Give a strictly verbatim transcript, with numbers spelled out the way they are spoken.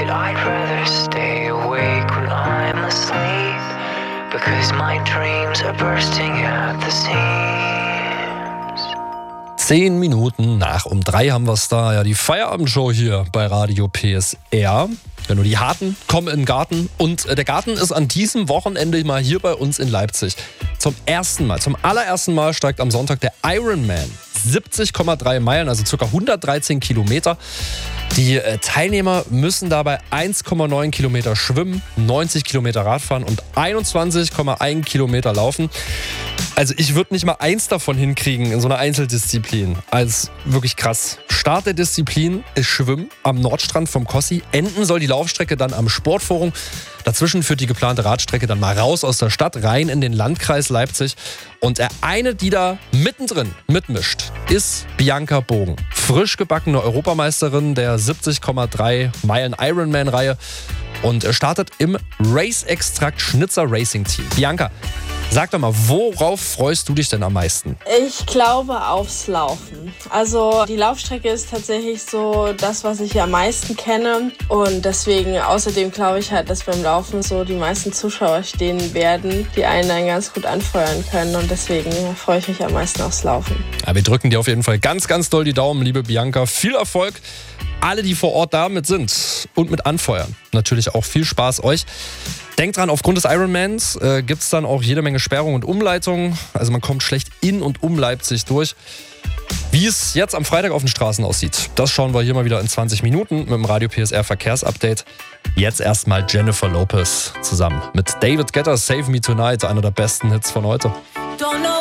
but I'd rather stay awake when I'm asleep, because my dreams are bursting at the seams. Zehn Minuten nach um drei haben wir es da. Ja, die Feierabendshow hier bei Radio P S R. Ja, nur die Harten kommen in den Garten. Und der Garten ist an diesem Wochenende mal hier bei uns in Leipzig. Zum ersten Mal, zum allerersten Mal steigt am Sonntag der Ironman. siebzig Komma drei Meilen, also ca. hundertdreizehn Kilometer. Die Teilnehmer müssen dabei eins Komma neun Kilometer schwimmen, neunzig Kilometer Radfahren und einundzwanzig Komma eins Kilometer laufen. Also ich würde nicht mal eins davon hinkriegen in so einer Einzeldisziplin. Also wirklich krass. Start der Disziplin ist Schwimmen am Nordstrand vom Kossi. Enden soll die Laufstrecke dann am Sportforum. Dazwischen führt die geplante Radstrecke dann mal raus aus der Stadt, rein in den Landkreis Leipzig. Und der eine, die da mittendrin mitmischt, ist Bianca Bogen. Frisch gebackene Europameisterin der siebzig Komma drei Meilen Ironman-Reihe und startet im Race Extract Schnitzer Racing Team. Bianca, sag doch mal, worauf freust du dich denn am meisten? Ich glaube aufs Laufen. Also die Laufstrecke ist tatsächlich so das, was ich am meisten kenne. Und deswegen, außerdem glaube ich halt, dass beim Laufen so die meisten Zuschauer stehen werden, die einen dann ganz gut anfeuern können. Und deswegen freue ich mich am meisten aufs Laufen. Ja, wir drücken dir auf jeden Fall ganz, ganz doll die Daumen, liebe Bianca. Viel Erfolg. Alle, die vor Ort damit sind und mit anfeuern. Natürlich auch viel Spaß euch. Denkt dran, aufgrund des Ironmans äh, gibt es dann auch jede Menge Sperrungen und Umleitungen. Also man kommt schlecht in und um Leipzig durch. Wie es jetzt am Freitag auf den Straßen aussieht, das schauen wir hier mal wieder in zwanzig Minuten mit dem Radio P S R Verkehrsupdate. Jetzt erstmal Jennifer Lopez zusammen mit David Guetta, Save Me Tonight, einer der besten Hits von heute.